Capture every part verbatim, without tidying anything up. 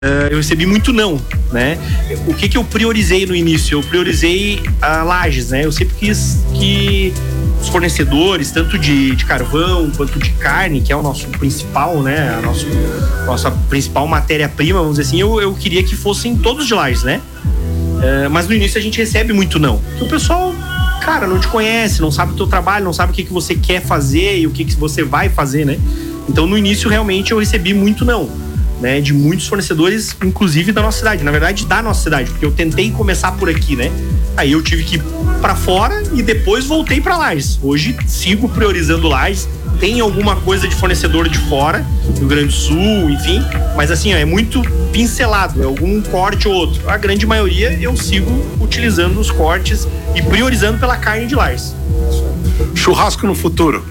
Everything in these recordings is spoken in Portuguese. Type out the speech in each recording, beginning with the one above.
Uh, eu recebi muito não, né? O que que eu priorizei no início? Eu priorizei a Lages, né? Eu sempre quis que os fornecedores, tanto de, de carvão quanto de carne, que é o nosso principal, né? A nosso, nossa principal matéria-prima, vamos dizer assim, eu, eu queria que fossem todos de Lages, né? Uh, mas no início a gente recebe muito não. Porque o pessoal, cara, não te conhece, não sabe o teu trabalho, não sabe o que que você quer fazer e o que que você vai fazer, né? Então no início realmente eu recebi muito não. Né, de muitos fornecedores, inclusive da nossa cidade, na verdade da nossa cidade, porque eu tentei começar por aqui, né? Aí eu tive que ir pra fora e depois voltei pra Lages. Hoje sigo priorizando Lages, tem alguma coisa de fornecedor de fora, Rio Grande do Sul, enfim, mas assim, ó, é muito pincelado, é algum corte ou outro. A grande maioria eu sigo utilizando os cortes e priorizando pela carne de Lages. Churrasco no futuro?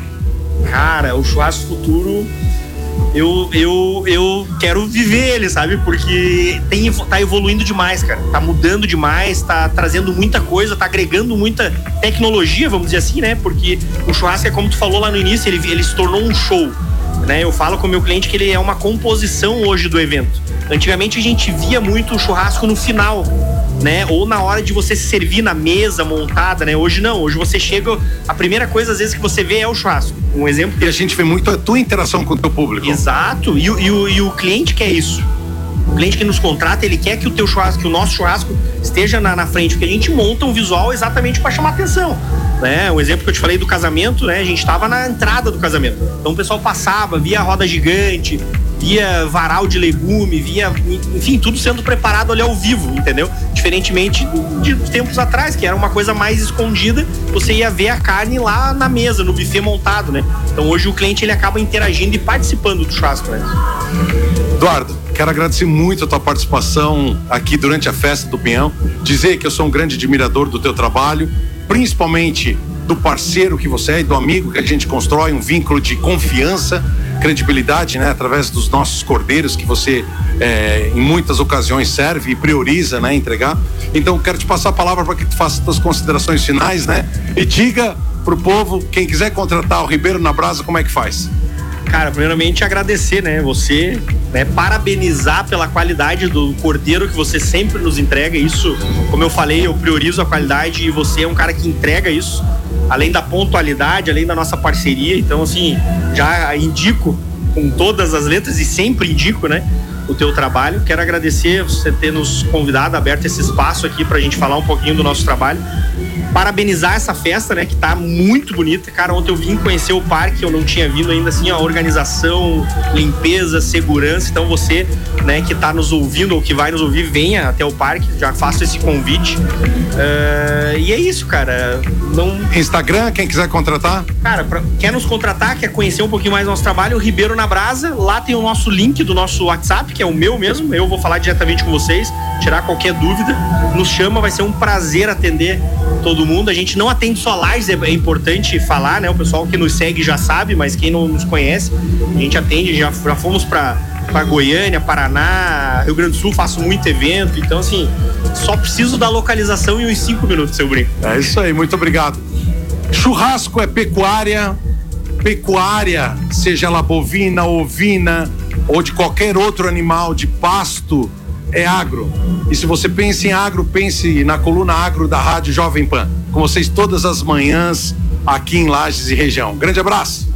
Cara, o churrasco futuro Eu, eu, eu quero viver ele, sabe? Porque tem, tá evoluindo demais, cara. Tá mudando demais, tá trazendo muita coisa, tá agregando muita tecnologia, vamos dizer assim, né? Porque o churrasco é como tu falou lá no início, ele, ele se tornou um show, né? Eu falo com o meu cliente que ele é uma composição hoje do evento. Antigamente a gente via muito o churrasco no final, né? Ou na hora de você se servir na mesa montada, né? Hoje não, hoje você chega, a primeira coisa às vezes que você vê é o churrasco. Um exemplo. E a gente vê muito a tua interação com o teu público. Exato, e, e, o, e o cliente quer isso. O cliente que nos contrata, ele quer que o teu churrasco, que o nosso churrasco esteja na, na frente, porque a gente monta um visual exatamente para chamar atenção, né? O exemplo que eu te falei do casamento, né? A gente tava na entrada do casamento, então o pessoal passava, via a roda gigante, via varal de legume, via, enfim, tudo sendo preparado ali ao vivo, entendeu? Diferentemente de tempos atrás, que era uma coisa mais escondida, você ia ver a carne lá na mesa, no buffet montado, né? Então hoje o cliente, ele acaba interagindo e participando do churrasco, né? Eduardo, quero agradecer muito a tua participação aqui durante a festa do Pinhão, dizer que eu sou um grande admirador do teu trabalho, principalmente do parceiro que você é e do amigo que a gente constrói, um vínculo de confiança, credibilidade, né, através dos nossos cordeiros que você é, em muitas ocasiões serve e prioriza, né, entregar. Então quero te passar a palavra para que tu faça suas considerações finais, né, e diga pro povo, quem quiser contratar o Ribeiro na Brasa, como é que faz? Cara, primeiramente agradecer, né, você, né, parabenizar pela qualidade do cordeiro que você sempre nos entrega. Isso, como eu falei, eu priorizo a qualidade e você é um cara que entrega isso, além da pontualidade, além da nossa parceria. Então, assim, já indico com todas as letras e sempre indico, né, o teu trabalho. Quero agradecer você ter nos convidado, aberto esse espaço aqui pra gente falar um pouquinho do nosso trabalho. Parabenizar essa festa, né, que tá muito bonita. Cara, ontem eu vim conhecer o parque, eu não tinha vindo ainda, assim, a organização, limpeza, segurança. Então você, né, que tá nos ouvindo ou que vai nos ouvir, venha até o parque, já faço esse convite. Uh, e é isso, cara. Não... Instagram, quem quiser contratar? Cara, pra... quer nos contratar, quer conhecer um pouquinho mais do nosso trabalho, o Ribeiro na Brasa, lá tem o nosso link do nosso WhatsApp, que é o meu mesmo, eu vou falar diretamente com vocês, tirar qualquer dúvida, nos chama, vai ser um prazer atender todo mundo. A gente não atende só Lages, é, é importante falar, né? O pessoal que nos segue já sabe, mas quem não nos conhece, a gente atende, já, já fomos pra, pra Goiânia, Paraná, Rio Grande do Sul, faço muito evento, então assim, só preciso da localização em uns cinco minutos, seu brinco. É isso aí, muito obrigado. Churrasco é pecuária, pecuária, seja ela bovina, ovina ou de qualquer outro animal de pasto, é agro. E se você pensa em agro, pense na coluna agro da Rádio Jovem Pan. Com vocês todas as manhãs aqui em Lages e região. Grande abraço.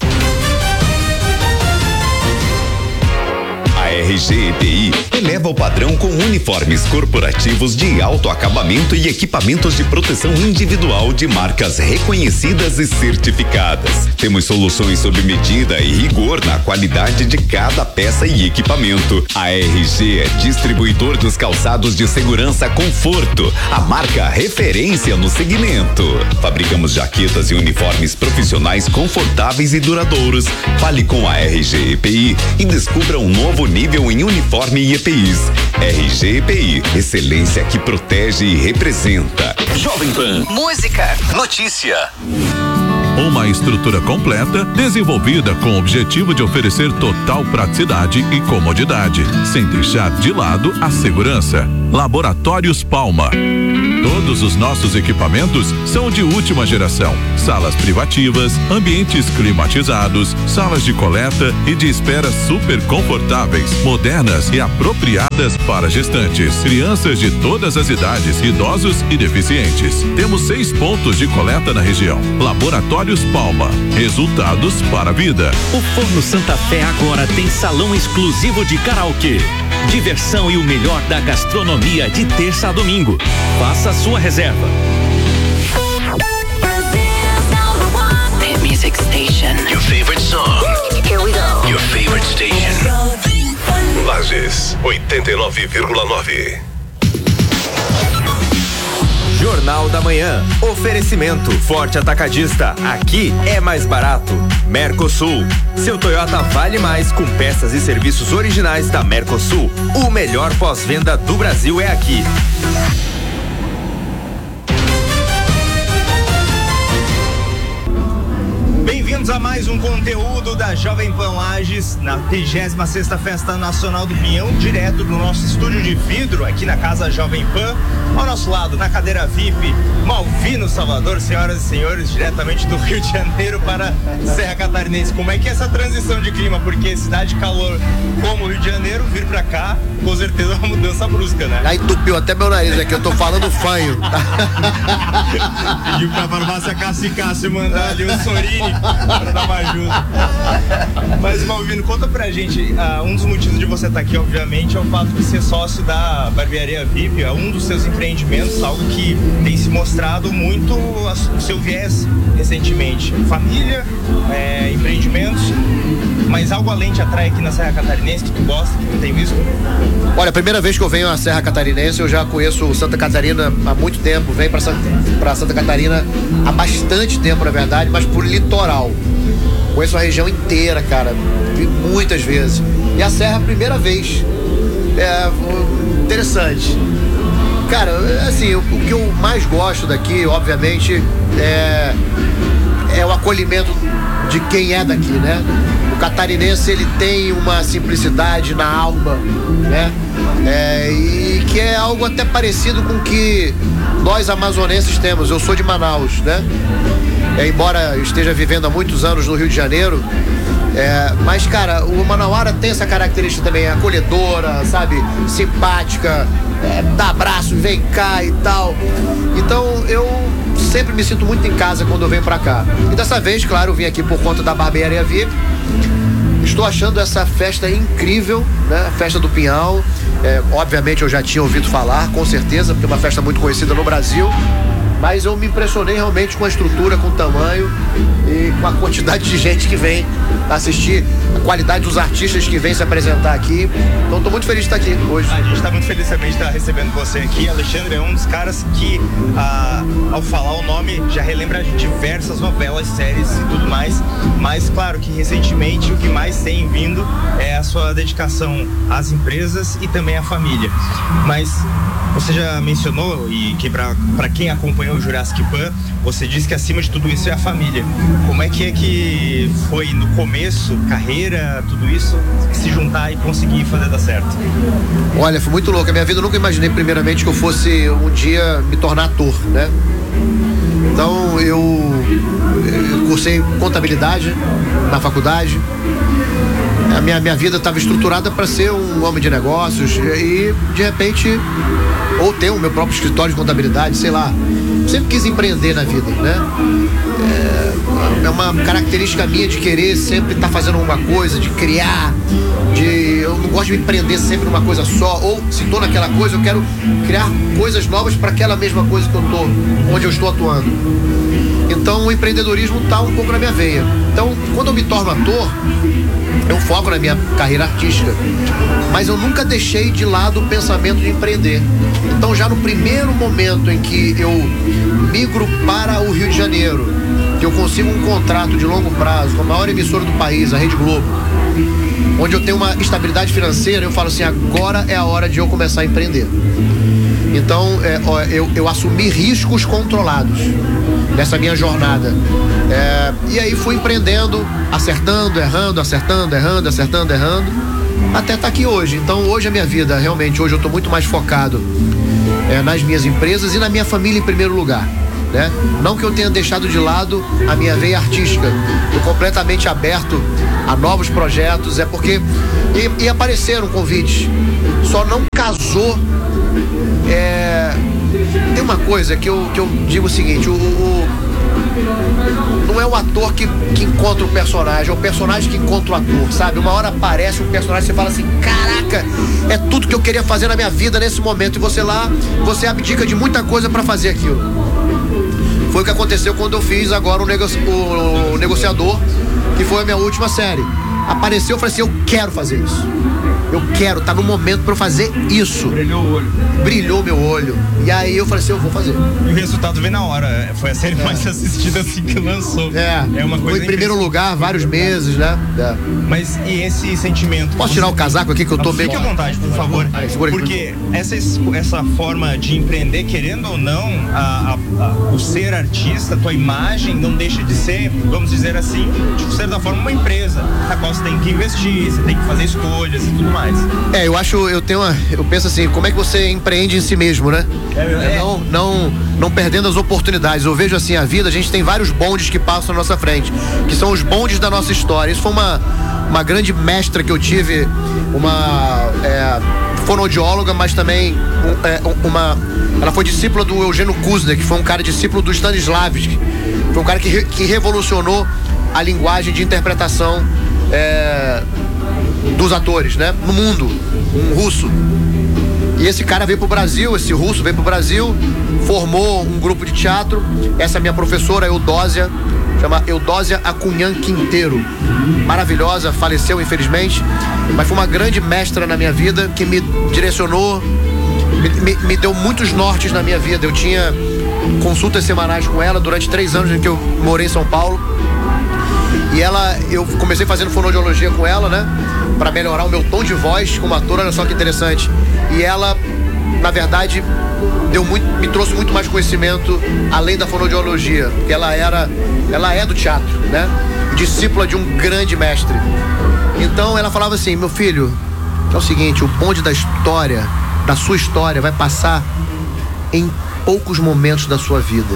A R G E P I eleva o padrão com uniformes corporativos de alto acabamento e equipamentos de proteção individual de marcas reconhecidas e certificadas. Temos soluções sob medida e rigor na qualidade de cada peça e equipamento. A R G é distribuidor dos calçados de segurança Conforto, a marca referência no segmento. Fabricamos jaquetas e uniformes profissionais confortáveis e duradouros. Fale com a R G E P I e descubra um novo nível em uniforme e E P Is. R G E P I, excelência que protege e representa. Jovem Pan. Música. Notícia. Uma estrutura completa, desenvolvida com o objetivo de oferecer total praticidade e comodidade, sem deixar de lado a segurança. Laboratórios Palma. Todos os nossos equipamentos são de última geração. Salas privativas, ambientes climatizados, salas de coleta e de espera super confortáveis, modernas e apropriadas para gestantes, crianças de todas as idades, idosos e deficientes. Temos seis pontos de coleta na região. Laboratórios Palma. Resultados para a vida. O Forno Santa Fé agora tem salão exclusivo de karaokê. Diversão e o melhor da gastronomia de terça a domingo. Faça a sua reserva. The music station. Your favorite song. Here we go. Your favorite station. Lages oitenta e nove vírgula nove. Jornal da Manhã. Oferecimento Forte Atacadista. Aqui é mais barato. Mercosul. Seu Toyota vale mais com peças e serviços originais da Mercosul. O melhor pós-venda do Brasil é aqui. Bem-vindos a mais um conteúdo da Jovem Pan Lages, na trigésima sexta Festa Nacional do Pinhão, direto do nosso estúdio de vidro, aqui na Casa Jovem Pan. Ao nosso lado, na cadeira V I P, Malvino Salvador, senhoras e senhores, diretamente do Rio de Janeiro para Serra Catarinense. Como é que é essa transição de clima? Porque cidade de calor como o Rio de Janeiro, vir pra cá, com certeza é uma mudança brusca, né? Aí entupiu até meu nariz aqui, eu tô falando fanho. Pediu pra farmácia Cássio Cássio mandar ali um Sorini para dar uma ajuda. Mas, Malvino, conta pra gente, uh, um dos motivos de você estar aqui, obviamente, é o fato de ser sócio da Barbearia V I P, é um dos seus empreendimentos, algo que tem se mostrado muito o seu viés recentemente. Família, é, empreendimentos, mas algo além te atrai aqui na Serra Catarinense que tu gosta, que tu tem visto? Olha, a primeira vez que eu venho à Serra Catarinense, eu já conheço Santa Catarina há muito tempo, venho pra, pra Santa Catarina há bastante tempo, na verdade, mas por litoral. Conheço a região inteira, cara, muitas vezes. E a Serra, a primeira vez. É interessante. Cara, assim, o, o que eu mais gosto daqui, obviamente, é, é o acolhimento de quem é daqui, né? O catarinense, ele tem uma simplicidade na alma, né? É, e que é algo até parecido com o que nós amazonenses temos. Eu sou de Manaus, né? É, embora eu esteja vivendo há muitos anos no Rio de Janeiro, é, mas, cara, o manauara tem essa característica também, acolhedora, sabe? Simpática, é, dá abraço, vem cá e tal. Então, eu sempre me sinto muito em casa quando eu venho pra cá. E dessa vez, claro, eu vim aqui por conta da Barbearia V I P. Estou achando essa festa incrível, né? A festa do Pinhal. É, obviamente eu já tinha ouvido falar, com certeza, porque é uma festa muito conhecida no Brasil. Mas eu me impressionei realmente com a estrutura, com o tamanho e com a quantidade de gente que vem assistir, a qualidade dos artistas que vêm se apresentar aqui. Então estou muito feliz de estar aqui hoje. A gente está muito feliz também de estar recebendo você aqui. Alexandre é um dos caras que, ah, ao falar o nome, já relembra diversas novelas, séries e tudo mais. Mas claro que recentemente o que mais tem vindo é a sua dedicação às empresas e também à família. Mas você já mencionou, e que para quem acompanhou o Jurassic Pan, você disse que acima de tudo isso é a família. Como é que é que foi no começo, carreira, tudo isso, se juntar e conseguir fazer dar certo? Olha, foi muito louco. A minha vida eu nunca imaginei primeiramente que eu fosse um dia me tornar ator, né? Então eu, eu cursei contabilidade na faculdade. A minha, minha vida estava estruturada para ser um homem de negócios e, de repente, ou ter o meu próprio escritório de contabilidade, sei lá. Sempre quis empreender na vida, né? É, é uma característica minha de querer sempre estar tá fazendo alguma coisa, de criar, de... Eu não gosto de me prender sempre numa coisa só, ou se estou naquela coisa, eu quero criar coisas novas para aquela mesma coisa que eu estou, onde eu estou atuando. Então, o empreendedorismo está um pouco na minha veia. Então, quando eu me torno ator, eu foco na minha carreira artística, mas eu nunca deixei de lado o pensamento de empreender. Então, já no primeiro momento em que eu migro para o Rio de Janeiro, que eu consigo um contrato de longo prazo com a maior emissora do país, a Rede Globo, onde eu tenho uma estabilidade financeira, eu falo assim, agora é a hora de eu começar a empreender. Então, é, eu, eu assumi riscos controlados nessa minha jornada. É, e aí fui empreendendo, acertando, errando, acertando, errando, acertando, errando. até estar aqui hoje. Então hoje a minha vida, realmente, hoje eu estou muito mais focado é, nas minhas empresas e na minha família em primeiro lugar, né? Não que eu tenha deixado de lado a minha veia artística, estou completamente aberto a novos projetos, é porque e, e apareceram convites, só não casou. É, tem uma coisa que eu, que eu digo o seguinte, o, o não é o ator que, que encontra o personagem, é o personagem que encontra o ator, sabe? Uma hora aparece um personagem e você fala assim, caraca, é tudo que eu queria fazer na minha vida nesse momento, e você lá, você abdica de muita coisa pra fazer aquilo. Foi o que aconteceu quando eu fiz agora o, negoci- o, o Negociador, que foi a minha última série. Apareceu, eu falei assim, eu quero fazer isso. Eu quero, tá no momento pra eu fazer isso. Brilhou o olho. Brilhou meu olho. E aí eu falei assim, eu vou fazer. E o resultado veio na hora. Foi a série é. mais assistida assim que lançou. É, é uma coisa foi em primeiro lugar, vários meses, né? É. Mas e esse sentimento? Posso tirar o casaco aqui que eu tô meio... Fique à vontade, por favor. Aí, porque essa, essa forma de empreender, querendo ou não, a, a, a, o ser artista, tua imagem não deixa de ser, vamos dizer assim, de certa forma uma empresa, a qual você tem que investir, você tem que fazer escolhas e tudo mais. É, eu acho, eu tenho uma, eu penso assim, como é que você empreende em si mesmo, né? É, é. Não, não, não perdendo as oportunidades. Eu vejo assim, a vida, a gente tem vários bondes que passam na nossa frente, que são os bondes da nossa história. Isso foi uma, uma grande mestra que eu tive, uma é, fonoaudióloga, mas também um, é, uma, ela foi discípula do Eugênio Kuzner, que foi um cara discípulo do Stanislavski, foi um cara que, que revolucionou a linguagem de interpretação é, dos atores, né? No mundo, um russo. E esse cara veio pro Brasil, esse russo veio pro Brasil, formou um grupo de teatro. Essa minha professora, Eudósia, chama Eudósia Acunhan Quinteiro. Maravilhosa, faleceu infelizmente, mas foi uma grande mestra na minha vida, que me direcionou, me, me, me deu muitos nortes na minha vida. Eu tinha consultas semanais com ela durante três anos em que eu morei em São Paulo. E ela, eu comecei fazendo fonoaudiologia com ela, né? Pra melhorar o meu tom de voz como ator, olha só que interessante. E ela, na verdade, deu muito, me trouxe muito mais conhecimento além da fonoaudiologia, porque ela era, ela é do teatro, né? Discípula de um grande mestre. Então ela falava assim, meu filho, é o seguinte, o bonde da história, da sua história, vai passar em poucos momentos da sua vida.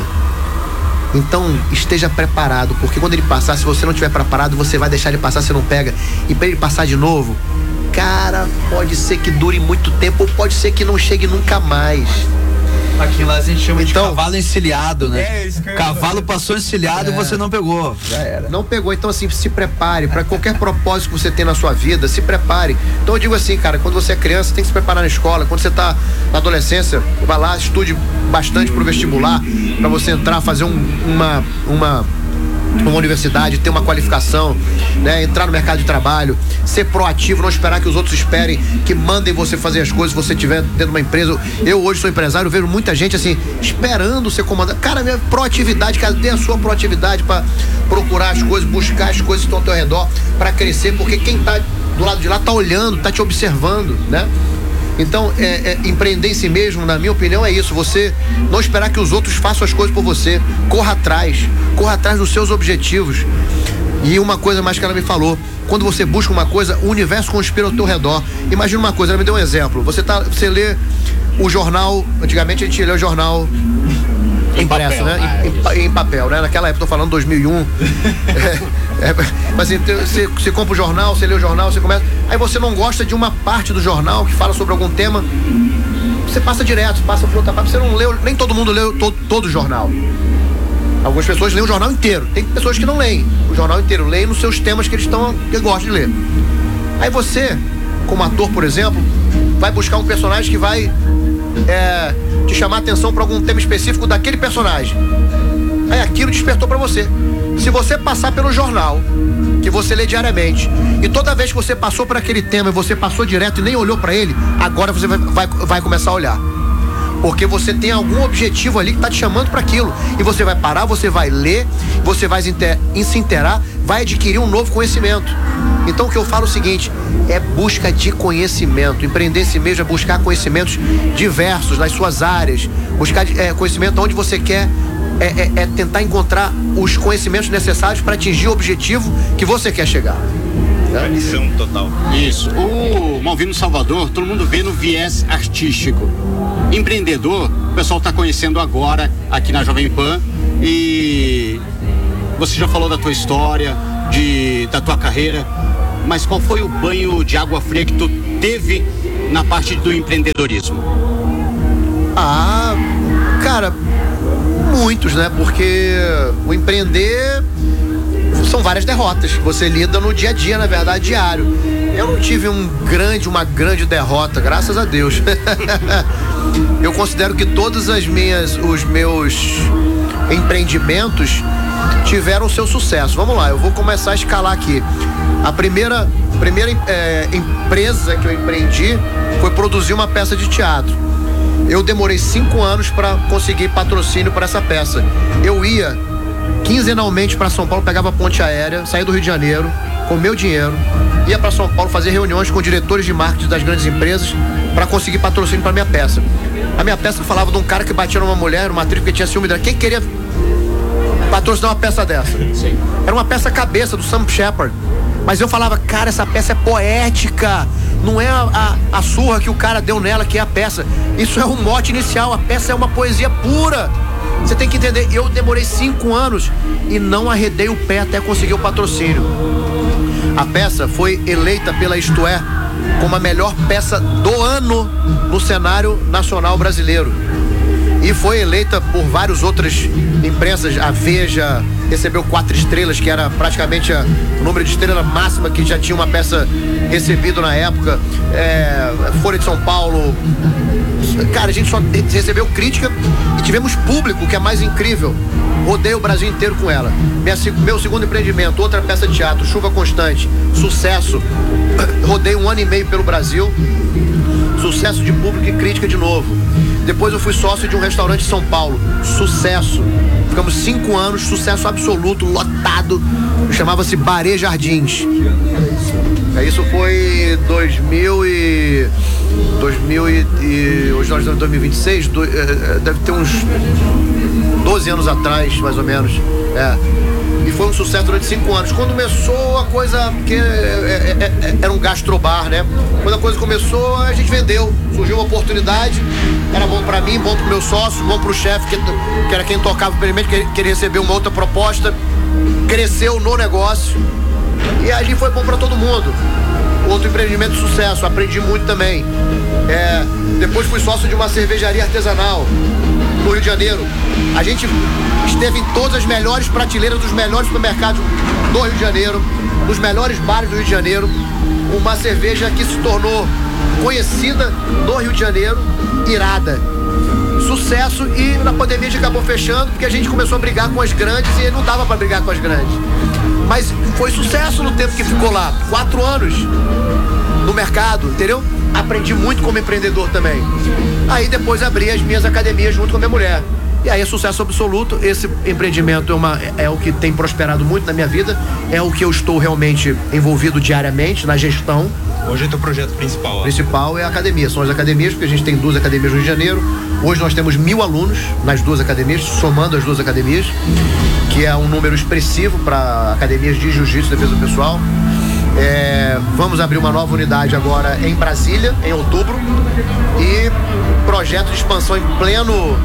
Então esteja preparado, porque quando ele passar, se você não estiver preparado, você vai deixar ele passar, você não pega. E para ele passar de novo, cara, pode ser que dure muito tempo ou pode ser que não chegue nunca mais. Aquilo lá a gente chama então, de cavalo encilhado, né? É, isso que eu... Cavalo passou encilhado e é. você não pegou. Já era. Não pegou, então assim, se prepare para qualquer propósito que você tem na sua vida, se prepare. Então eu digo assim, cara, quando você é criança, tem que se preparar na escola. Quando você tá na adolescência, vai lá, estude bastante pro vestibular, para você entrar, fazer um, uma, uma, uma universidade, ter uma qualificação, né? Entrar no mercado de trabalho, ser proativo, não esperar que os outros esperem, que mandem você fazer as coisas, se você estiver dentro de uma empresa. Eu hoje sou empresário, eu vejo muita gente assim, esperando ser comandante. Cara, minha proatividade, cara, tem a sua proatividade para procurar as coisas, buscar as coisas que estão ao teu redor, para crescer, porque quem tá do lado de lá tá olhando, tá te observando, né? Então, é, é, empreender em si mesmo, na minha opinião, é isso. Você não esperar que os outros façam as coisas por você. Corra atrás. Corra atrás dos seus objetivos. E uma coisa mais que ela me falou, quando você busca uma coisa, o universo conspira ao teu redor. Imagina uma coisa, ela me deu um exemplo. Você, tá, você lê o jornal, antigamente a gente lê o jornal impresso, papel, né? Em, em, em papel, né? Naquela época, tô falando dois mil e um. é, é, mas assim, você, você compra o jornal, você lê o jornal, você começa. Aí você não gosta de uma parte do jornal que fala sobre algum tema, você passa direto, passa por outra parte. Você não leu, nem todo mundo leu todo, todo o jornal. Algumas pessoas leem o jornal inteiro. Tem pessoas que não leem o jornal inteiro, leem nos seus temas que eles estão, que gostam de ler. Aí você, como ator, por exemplo, vai buscar um personagem que vai é, te chamar a atenção para algum tema específico daquele personagem. Aí aquilo despertou para você. Se você passar pelo jornal que você lê diariamente e toda vez que você passou por aquele tema e você passou direto e nem olhou para ele, agora você vai, vai, vai começar a olhar. Porque você tem algum objetivo ali que está te chamando para aquilo. E você vai parar, você vai ler, você vai se inteirar, vai adquirir um novo conhecimento. Então o que eu falo é o seguinte, é busca de conhecimento. Empreender em si mesmo é buscar conhecimentos diversos nas suas áreas. Buscar é, conhecimento onde você quer, é, é, é tentar encontrar os conhecimentos necessários para atingir o objetivo que você quer chegar. Tradição total. Isso. O Malvino Salvador, todo mundo vê no viés artístico. Empreendedor, o pessoal está conhecendo agora aqui na Jovem Pan. E você já falou da tua história, de, da tua carreira, mas qual foi o banho de água fria que tu teve na parte do empreendedorismo? Ah, cara, muitos, né? Porque o empreender são várias derrotas. Você lida no dia a dia, na verdade, diário. Eu não tive um grande, uma grande derrota, graças a Deus. Eu considero que todos as minhas, os meus empreendimentos tiveram o seu sucesso. Vamos lá, eu vou começar a escalar aqui. A primeira, primeira é, empresa que eu empreendi foi produzir uma peça de teatro. Eu demorei cinco anos para conseguir patrocínio para essa peça. Eu ia quinzenalmente para São Paulo, pegava a ponte aérea, saía do Rio de Janeiro com meu dinheiro, ia para São Paulo fazer reuniões com diretores de marketing das grandes empresas para conseguir patrocínio para minha peça. A minha peça falava de um cara que batia numa mulher, uma atriz que tinha ciúme dela. Quem queria patrocinar uma peça dessa? Sim. Era uma peça cabeça do Sam Shepard. Mas eu falava, cara, essa peça é poética. Não é a, a, a surra que o cara deu nela que é a peça. Isso é o mote inicial. A peça é uma poesia pura. Você tem que entender. Eu demorei cinco anos e não arredei o pé até conseguir o patrocínio. A peça foi eleita pela Isto É como a melhor peça do ano no cenário nacional brasileiro. E foi eleita por várias outras imprensas. A Veja recebeu quatro estrelas, que era praticamente a, o número de estrela máxima que já tinha uma peça recebido na época. É, Folha de São Paulo. Cara, a gente só recebeu crítica e tivemos público, que é mais incrível. Rodei o Brasil inteiro com ela. Minha, meu segundo empreendimento, outra peça de teatro, Chuva Constante, sucesso. Rodei um ano e meio pelo Brasil. Sucesso de público e crítica de novo. Depois eu fui sócio de um restaurante em São Paulo. Sucesso. Ficamos cinco anos, sucesso absoluto, lotado. Chamava-se Barê Jardins. Isso foi dois mil e... dois mil e... Hoje nós estamos em dois mil e vinte e seis. Do, deve ter uns doze anos atrás, mais ou menos. É. E foi um sucesso durante cinco anos. Quando começou a coisa, que é, é, é, era um gastrobar, né? Quando a coisa começou, a gente vendeu. Surgiu uma oportunidade, era bom pra mim, bom pro meu sócio, bom pro chefe, que, que era quem tocava o experimento, que, que ele recebeu uma outra proposta. Cresceu no negócio. E ali foi bom pra todo mundo. Outro empreendimento de sucesso, aprendi muito também. É, depois fui sócio de uma cervejaria artesanal no Rio de Janeiro. A gente esteve em todas as melhores prateleiras dos melhores supermercados do Rio de Janeiro, nos melhores bares do Rio de Janeiro. Uma cerveja que se tornou conhecida no Rio de Janeiro, irada. Sucesso, e na pandemia a gente acabou fechando porque a gente começou a brigar com as grandes e não dava para brigar com as grandes. Mas foi sucesso no tempo que ficou lá, quatro anos no mercado, entendeu? Aprendi muito como empreendedor também. Aí depois abri as minhas academias junto com a minha mulher. E aí é sucesso absoluto. Esse empreendimento é, uma, é o que tem prosperado muito na minha vida. É o que eu estou realmente envolvido diariamente na gestão. Hoje é teu projeto principal. O principal é a academia. São as academias, porque a gente tem duas academias no Rio de Janeiro. Hoje nós temos mil alunos nas duas academias, somando as duas academias, que é um número expressivo para academias de jiu-jitsu e defesa pessoal. É, vamos abrir uma nova unidade agora em Brasília, em outubro. E projeto de expansão em pleno...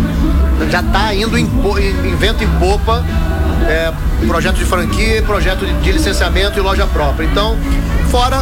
Já está indo em, em vento em popa. É, projeto de franquia, projeto de, de licenciamento e loja própria. Então, fora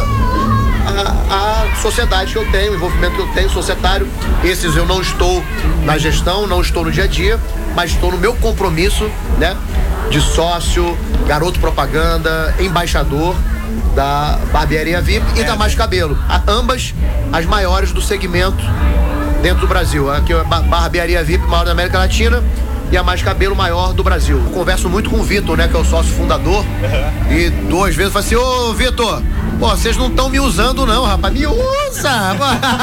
a, a sociedade que eu tenho, o envolvimento que eu tenho, societário. Esses eu não estou na gestão, não estou no dia a dia, mas estou no meu compromisso, né, de sócio, garoto propaganda, embaixador da Barbearia V I P e da Mais Cabelo. A, ambas as maiores do segmento dentro do Brasil. Aqui é a Barbearia V I P, maior da América Latina, e a Mais Cabelo, maior do Brasil. Eu converso muito com o Vitor, né, que é o sócio fundador, uhum. E duas vezes eu falo assim: ô Vitor, pô, vocês não estão me usando não, rapaz, me usa!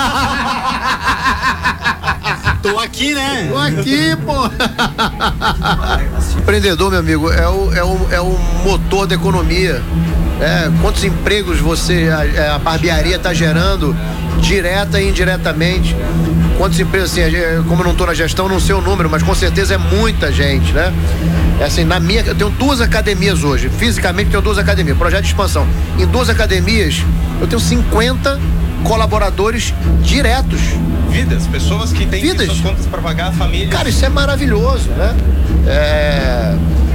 Tô aqui, né? Tô aqui, pô! Empreendedor, meu amigo, é o, é o, é o motor da economia. É, quantos empregos você, a, a barbearia está gerando direta e indiretamente. Quantas empresas, assim, como eu não estou na gestão, não sei o número, mas com certeza é muita gente, né? É assim, na minha, eu tenho duas academias hoje, fisicamente tenho duas academias, projeto de expansão. Em duas academias, eu tenho cinquenta colaboradores diretos. Vidas, pessoas que têm Vidas. suas contas para pagar, a família. Cara, isso é maravilhoso, né? É...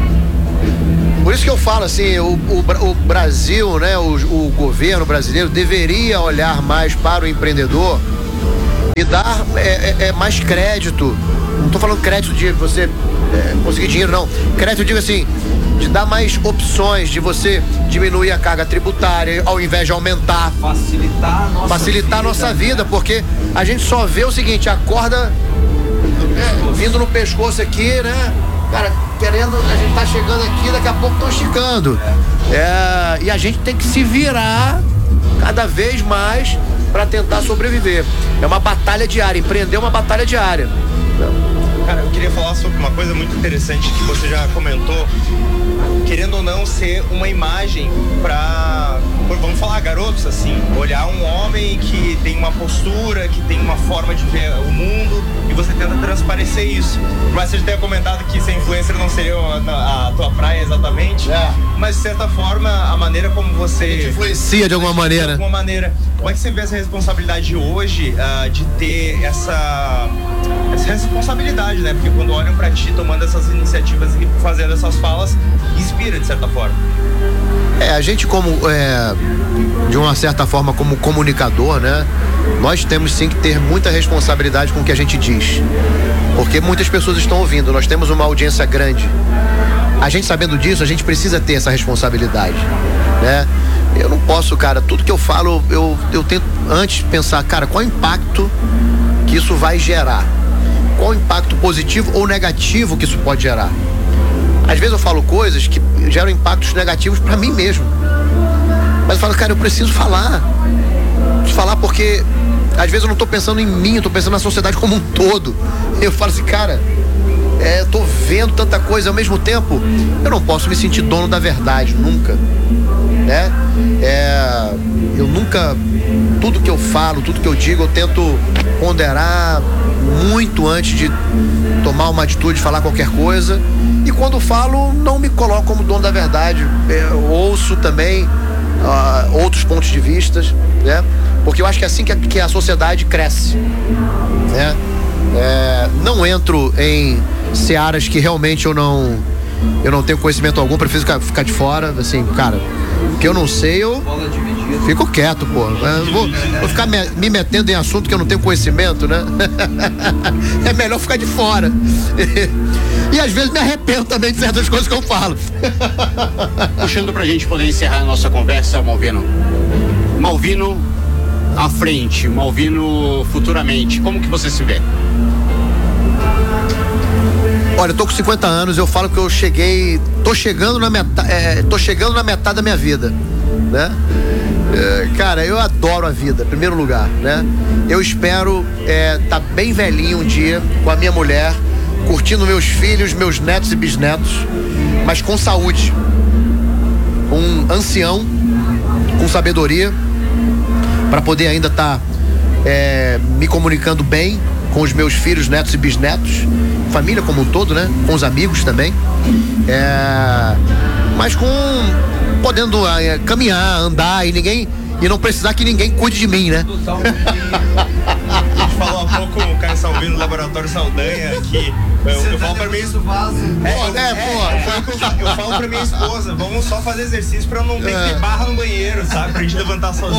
Por isso que eu falo assim, o, o, o Brasil, né, o, o governo brasileiro deveria olhar mais para o empreendedor e dar é, é, é, mais crédito. Não estou falando crédito de você é, conseguir dinheiro, não. Crédito, eu digo assim, de dar mais opções, de você diminuir a carga tributária ao invés de aumentar. Facilitar a nossa Facilitar vida. a nossa vida, porque a gente só vê o seguinte, a corda é, vindo no pescoço aqui, né? Cara, querendo, a gente tá chegando aqui, daqui a pouco estão esticando. É, e a gente tem que se virar cada vez mais para tentar sobreviver. É uma batalha diária, empreender é uma batalha diária. Cara, eu queria falar sobre uma coisa muito interessante que você já comentou, querendo ou não ser uma imagem para, vamos falar, garotos, assim, olhar um homem que tem uma postura, que tem uma forma de ver o mundo e você tenta transparecer isso. Mas você já tenha comentado que ser influencer não seria a, a tua praia exatamente, é. Mas de certa forma, a maneira como você influencia de alguma maneira. De alguma maneira. Como é que você vê essa responsabilidade hoje uh, de ter essa, essa responsabilidade, né? Porque quando olham pra ti tomando essas iniciativas e fazendo essas falas, inspira de certa forma. É, a gente como, é, de uma certa forma, como comunicador, né? Nós temos sim que ter muita responsabilidade com o que a gente diz. Porque muitas pessoas estão ouvindo, nós temos uma audiência grande. A gente sabendo disso, a gente precisa ter essa responsabilidade, né? Eu não posso, cara, tudo que eu falo, eu, eu tento antes pensar, cara, qual é o impacto que isso vai gerar? Qual o impacto positivo ou negativo que isso pode gerar? Às vezes eu falo coisas que geram impactos negativos pra mim mesmo. Mas eu falo, cara, eu preciso falar. Preciso falar porque às vezes eu não tô pensando em mim, eu tô pensando na sociedade como um todo. Eu falo assim, cara, é, eu tô vendo tanta coisa ao mesmo tempo, eu não posso me sentir dono da verdade, nunca. Né? É, eu nunca, tudo que eu falo, tudo que eu digo, eu tento ponderar muito antes de tomar uma atitude, falar qualquer coisa. E quando falo, não me coloco como dono da verdade. Eu ouço também uh, outros pontos de vista, né? Porque eu acho que é assim que a, que a sociedade cresce, né? É, não entro em searas que realmente eu não eu não tenho conhecimento algum, prefiro ficar, ficar de fora, assim, cara, o que eu não sei, eu fico quieto, pô. Eu vou, vou ficar me, me metendo em assunto que eu não tenho conhecimento, né? É melhor ficar de fora. E, e às vezes me arrependo também de certas coisas que eu falo. Puxando pra gente poder encerrar a nossa conversa, Malvino. Malvino à frente, Malvino futuramente, como que você se vê? Olha, eu tô com cinquenta anos, eu falo que eu cheguei, tô chegando na metade, é, tô chegando na metade da minha vida, né? É, cara, eu adoro a vida, em primeiro lugar, né? Eu espero é, tá bem velhinho um dia com a minha mulher, curtindo meus filhos, meus netos e bisnetos, mas com saúde, um ancião, com sabedoria, para poder ainda estar tá, é, me comunicando bem com os meus filhos, netos e bisnetos, família como um todo, né? Com os amigos também. É, mas com podendo é, caminhar, andar e ninguém e não precisar que ninguém cuide de mim, né? A gente falou há pouco o Caio Salvino, Laboratório Saldanha, que eu, eu falo pra mim isso. É, eu, é, pô, eu, eu falo pra minha esposa, vamos só fazer exercício pra eu não ter que ter barra no banheiro, sabe? Pra gente levantar sozinho.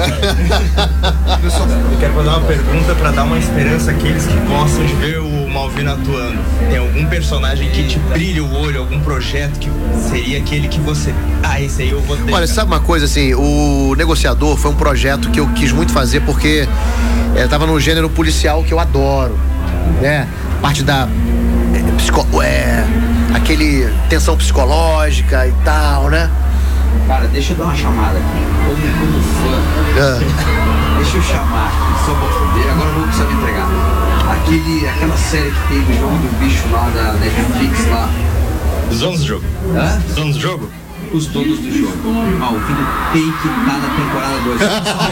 Eu quero fazer uma pergunta pra dar uma esperança àqueles que gostam de ver o Malvino atuando. Tem algum personagem que te brilha o olho, algum projeto que seria aquele que você... Ah, esse aí eu vou ter. Olha, sabe uma coisa assim, o Negociador foi um projeto que eu quis muito fazer porque é, tava no gênero policial que eu adoro, né? Parte da é, psico, é, aquele tensão psicológica e tal, né? Cara, deixa eu dar uma chamada aqui. Como, como fã. É. Deixa eu chamar aqui, só pra poder. Agora eu vou precisar me entregar. Aquele, aquela série que teve o jogo do bicho lá da Netflix lá. Os donos do jogo. Hã? Os donos do jogo? os donos do jogo. Malvino tem que estar na temporada dois.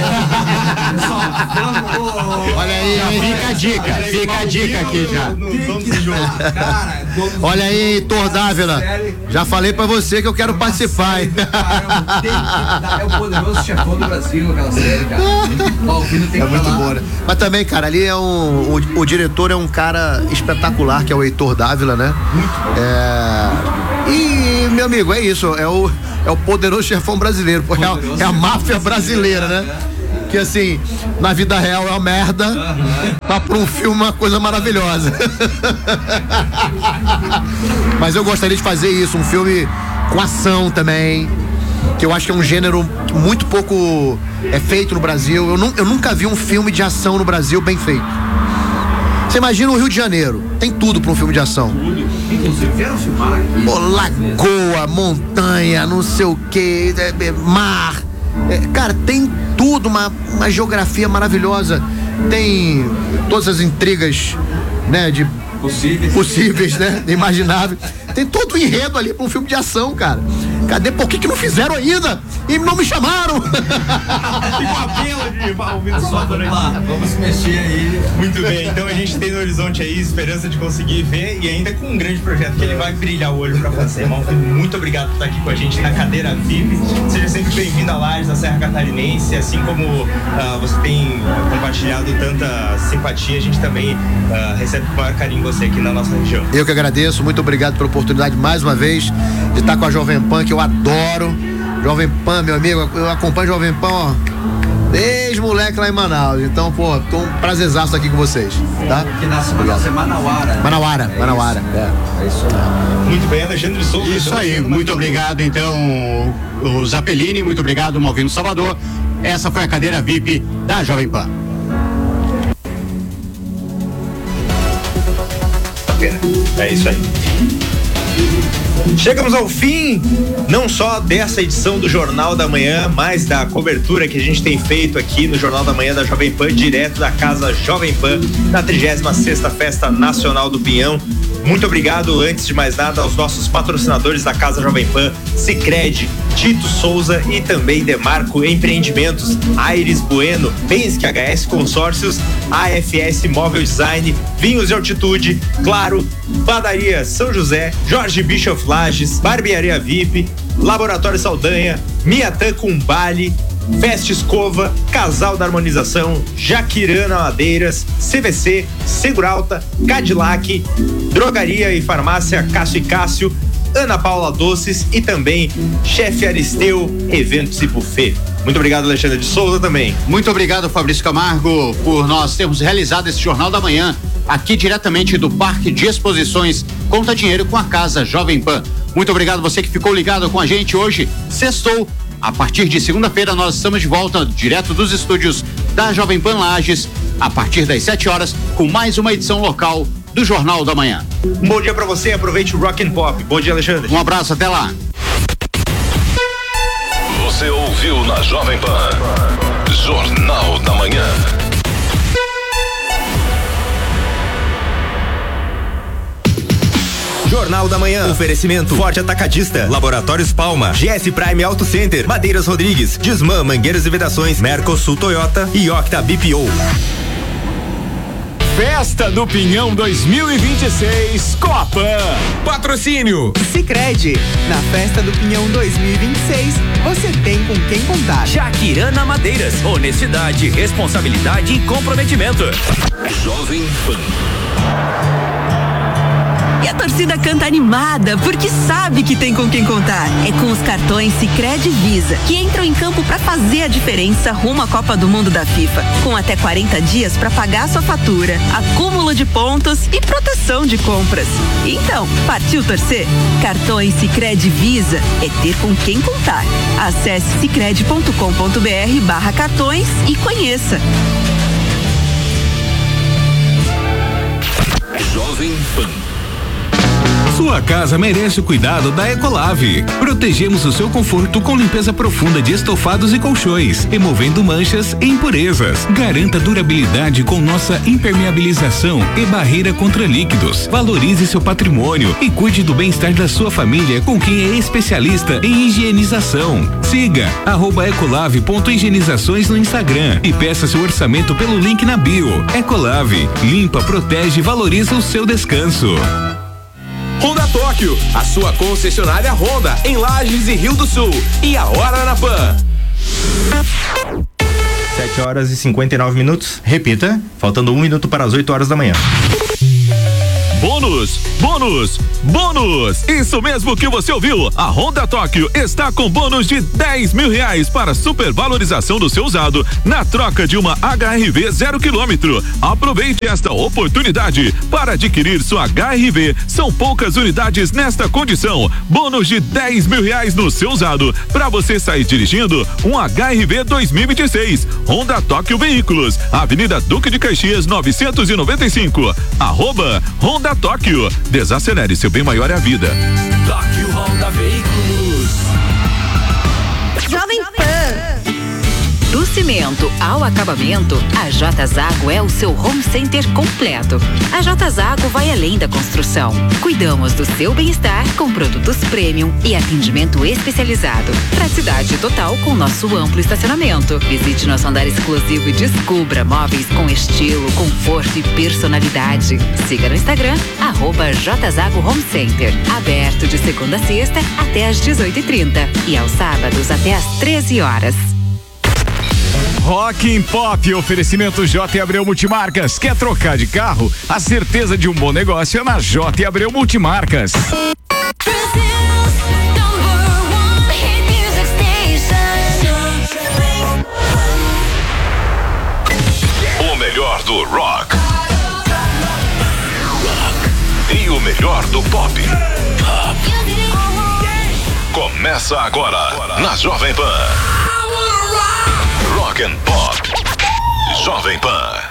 Olha aí, fica a dica, fica a dica aqui já. Olha aí, Heitor Dávila. Já falei pra você que eu quero participar. Hein? É o poderoso chefão do Brasil, aquela série, cara. Malvino tem que é muito bom, né? Mas também, cara, ali é um. O, o diretor é um cara espetacular, que é o Heitor Dávila, né? É. E, meu amigo, é isso. É o, é o poderoso chefão brasileiro. É a, é a máfia brasileira, né? Que assim, na vida real é uma merda, uhum. Mas pra um filme uma coisa maravilhosa. Mas eu gostaria de fazer isso, um filme com ação também, que eu acho que é um gênero muito pouco é feito no Brasil. Eu, nu, eu nunca vi um filme de ação no Brasil bem feito. Você imagina o Rio de Janeiro, tem tudo pra um filme de ação. Tudo. Inclusive, vieram filmar aqui. Pô, lagoa, montanha, não sei o que, mar. É, cara, tem tudo, uma, uma geografia maravilhosa. Tem todas as intrigas, né, de possíveis, possíveis né, imagináveis. Tem todo o enredo ali pra um filme de ação, cara. Cadê? Por que que não fizeram ainda? E não me chamaram? Vamos mexer aí. Muito bem, então a gente tem no horizonte aí esperança de conseguir ver, e ainda com um grande projeto que ele vai brilhar o olho pra fazer. Malvino, muito obrigado por estar aqui com a gente na cadeira V I P. Seja sempre bem-vindo a Lages, da Serra Catarinense. Assim como uh, você tem compartilhado tanta simpatia, a gente também uh, recebe com o maior carinho você aqui na nossa região. Eu que agradeço, muito obrigado pela oportunidade mais uma vez de estar com a Jovem Pan, que eu adoro. Jovem Pan, meu amigo, eu acompanho a Jovem Pan, ó, desde moleque lá em Manaus. Então, pô, tô um prazerzaço aqui com vocês, tá? Que nasce Manaus é Manauara. Né? Manauara, é Manauara. É. é isso aí. Muito bem, Alexandre Souza. Isso aí, muito obrigado, então, o Zappellini, muito obrigado, Malvino Salvador. Essa foi a cadeira V I P da Jovem Pan. É isso aí. Chegamos ao fim, não só dessa edição do Jornal da Manhã, mas da cobertura que a gente tem feito aqui no Jornal da Manhã da Jovem Pan, direto da Casa Jovem Pan, na trigésima sexta Festa Nacional do Pinhão. Muito obrigado, antes de mais nada, aos nossos patrocinadores da Casa Jovem Pan, Sicredi, Tito Souza e também Demarco Empreendimentos, Aires Bueno, Penske H S Consórcios, A F S Móvel Design, Vinhos de Altitude, Claro, Padaria São José, Jorge Bischoff Lages, Barbearia V I P, Laboratório Saldanha, Miatã Cumbali, Festa Escova, Casal da Harmonização, Jaquirana Madeiras, C V C, Seguralta, Cadillac, Drogaria e Farmácia Cássio e Cássio, Ana Paula Doces e também Chefe Aristeu Eventos e Buffet. Muito obrigado, Alexandre de Souza, também. Muito obrigado, Fabrício Camargo, por nós termos realizado esse Jornal da Manhã aqui diretamente do Parque de Exposições Conta Dinheiro com a Casa Jovem Pan. Muito obrigado você que ficou ligado com a gente hoje. Sextou. A partir de segunda-feira nós estamos de volta direto dos estúdios da Jovem Pan Lages a partir das sete horas com mais uma edição local do Jornal da Manhã. Um bom dia pra você, aproveite o Rock and Pop. Bom dia, Alexandre. Um abraço, até lá. Você ouviu na Jovem Pan Jornal da Manhã. Jornal da Manhã. Oferecimento Forte Atacadista, Laboratórios Palma, G S Prime Auto Center, Madeiras Rodrigues, Desmã Mangueiras e Vedações, Mercosul Toyota e Octa B P O. Festa do Pinhão dois mil e vinte e seis Copa. Patrocínio Sicredi. Na Festa do Pinhão dois mil e vinte e seis, você tem com quem contar. Jaquirana Madeiras. Honestidade, responsabilidade e comprometimento. Jovem Pan. E a torcida canta animada, porque sabe que tem com quem contar. É com os cartões Sicredi Visa, que entram em campo para fazer a diferença rumo à Copa do Mundo da FIFA. Com até quarenta dias para pagar sua fatura, acúmulo de pontos e proteção de compras. Então, partiu torcer? Cartões Sicredi Visa é ter com quem contar. Acesse sicredi ponto com ponto br barra cartões e conheça. Jovem Pan. Sua casa merece o cuidado da Ecolave. Protegemos o seu conforto com limpeza profunda de estofados e colchões, removendo manchas e impurezas. Garanta durabilidade com nossa impermeabilização e barreira contra líquidos. Valorize seu patrimônio e cuide do bem-estar da sua família com quem é especialista em higienização. Siga arroba ecolave ponto higienizações no Instagram e peça seu orçamento pelo link na bio. Ecolave, limpa, protege e valoriza o seu descanso. Honda Tóquio, a sua concessionária Honda em Lages e Rio do Sul. E a hora na Pan. sete horas e cinquenta e nove minutos. Repita, faltando um minuto para as oito horas da manhã. Bônus, bônus, bônus! Isso mesmo que você ouviu. A Honda Tóquio está com bônus de dez mil reais para supervalorização do seu usado na troca de uma H R V zero quilômetro. Aproveite esta oportunidade para adquirir sua H R V. São poucas unidades nesta condição. Bônus de dez mil reais no seu usado para você sair dirigindo um H R V dois mil e vinte e seis. Honda Tóquio Veículos, Avenida Duque de Caxias novecentos e noventa e cinco. Arroba Honda Tóquio. Desacelere, seu bem maior é a vida. Tóquio Honda Veículos. Jovem Pan. Do cimento ao acabamento, a J Zago é o seu home center completo. A J Zago vai além da construção. Cuidamos do seu bem-estar com produtos premium e atendimento especializado. Praticidade total com nosso amplo estacionamento. Visite nosso andar exclusivo e descubra móveis com estilo, conforto e personalidade. Siga no Instagram, arroba J Zago Home Center. Aberto de segunda a sexta até às dezoito e trinta e aos sábados até às treze horas. Rock and Pop, oferecimento J. Abreu Multimarcas. Quer trocar de carro? A certeza de um bom negócio é na J. Abreu Multimarcas. O melhor do rock. E o melhor do pop. Começa agora na Jovem Pan. Rock and Pop. Jovem Pan.